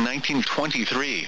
1923.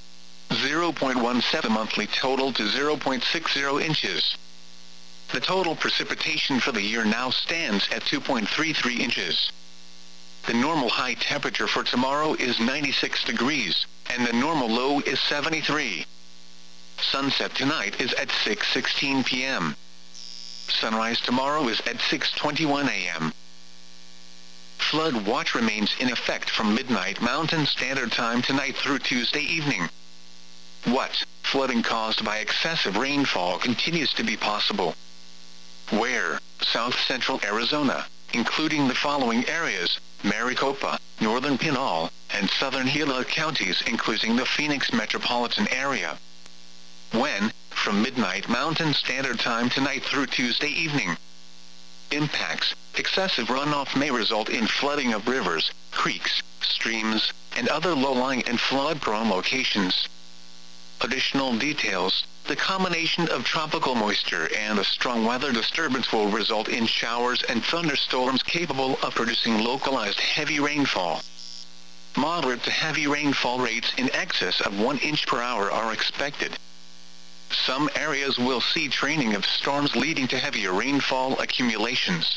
0.17 monthly total to 0.60 inches. The total precipitation for the year now stands at 2.33 inches. The normal high temperature for tomorrow is 96 degrees, and the normal low is 73. Sunset tonight is at 6:16 p.m. Sunrise tomorrow is at 6:21 a.m. Flood watch remains in effect from midnight Mountain Standard Time tonight through Tuesday evening. What? Flooding caused by excessive rainfall continues to be possible. Where? South central Arizona, including the following areas: Maricopa, northern Pinal, and southern Gila counties, including the Phoenix metropolitan area. When? From midnight Mountain Standard Time tonight through Tuesday evening. Impacts: excessive runoff may result in flooding of rivers, creeks, streams, and other low-lying and flood-prone locations. Additional details: the combination of tropical moisture and a strong weather disturbance will result in showers and thunderstorms capable of producing localized heavy rainfall. Moderate to heavy rainfall rates in excess of 1 inch per hour are expected. Some areas will see training of storms leading to heavier rainfall accumulations.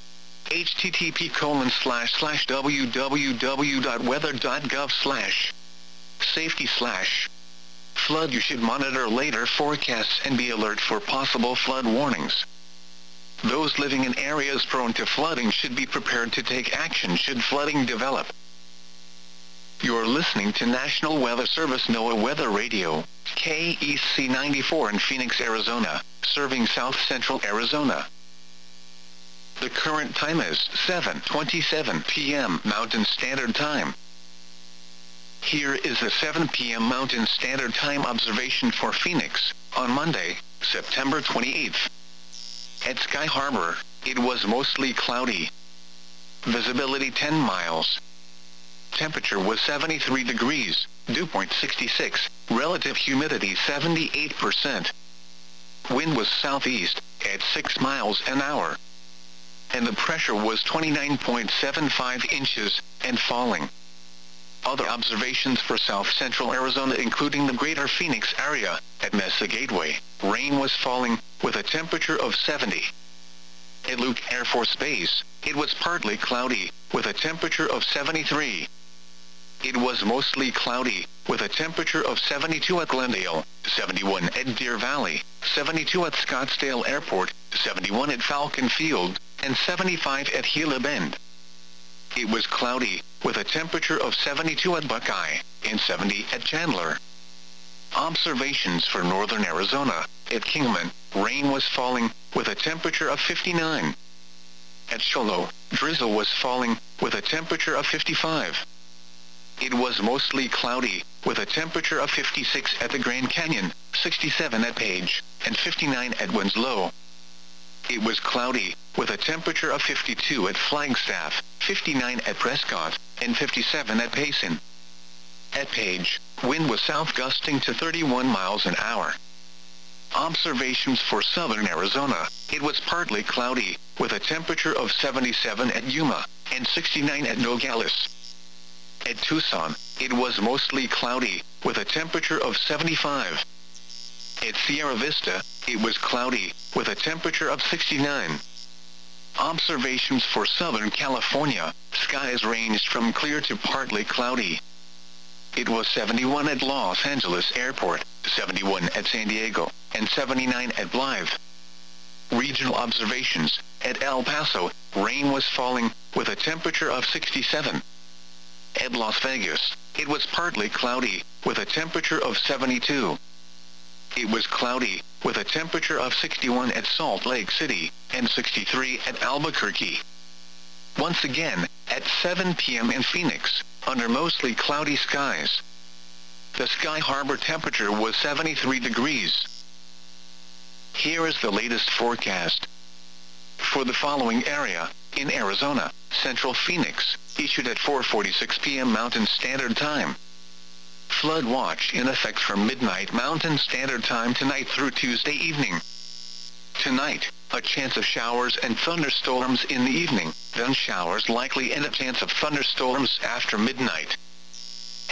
http://www.weather.gov/safety/ flood. You should monitor later forecasts and be alert for possible flood warnings. Those living in areas prone to flooding should be prepared to take action should flooding develop. You're listening to National Weather Service NOAA Weather Radio, KEC 94 in Phoenix, Arizona, serving south central Arizona. The current time is 7:27 p.m. Mountain Standard Time. Here is the 7 p.m. Mountain Standard Time observation for Phoenix, on Monday, September 28th. At Sky Harbor, it was mostly cloudy. Visibility 10 miles. Temperature was 73 degrees, dew point 66, relative humidity 78%. Wind was southeast, at 6 miles an hour. And the pressure was 29.75 inches, and falling. Other observations for south central Arizona, including the greater Phoenix area, at Mesa Gateway, rain was falling, with a temperature of 70. At Luke Air Force Base, it was partly cloudy, with a temperature of 73. It was mostly cloudy, with a temperature of 72 at Glendale, 71 at Deer Valley, 72 at Scottsdale Airport, 71 at Falcon Field, and 75 at Gila Bend. It was cloudy, with a temperature of 72 at Buckeye, and 70 at Chandler. Observations for northern Arizona, at Kingman, rain was falling, with a temperature of 59. At Sholo, drizzle was falling, with a temperature of 55. It was mostly cloudy, with a temperature of 56 at the Grand Canyon, 67 at Page, and 59 at Winslow. It was cloudy, with a temperature of 52 at Flagstaff, 59 at Prescott, and 57 at Payson. At Page, wind was south gusting to 31 miles an hour. Observations for southern Arizona, it was partly cloudy, with a temperature of 77 at Yuma, and 69 at Nogales. At Tucson, it was mostly cloudy, with a temperature of 75. At Sierra Vista, it was cloudy, with a temperature of 69. Observations for Southern California, skies ranged from clear to partly cloudy. It was 71 at Los Angeles Airport, 71 at San Diego, and 79 at Blythe. Regional observations, at El Paso, rain was falling, with a temperature of 67. At Las Vegas, it was partly cloudy, with a temperature of 72. It was cloudy, with a temperature of 61 at Salt Lake City, and 63 at Albuquerque. Once again, at 7 p.m. in Phoenix, under mostly cloudy skies. The Sky Harbor temperature was 73 degrees. Here is the latest forecast. For the following area, in Arizona, Central Phoenix, issued at 4:46 p.m. Mountain Standard Time. Flood watch in effect from midnight Mountain Standard Time tonight through Tuesday evening. Tonight, a chance of showers and thunderstorms in the evening, then showers likely and a chance of thunderstorms after midnight.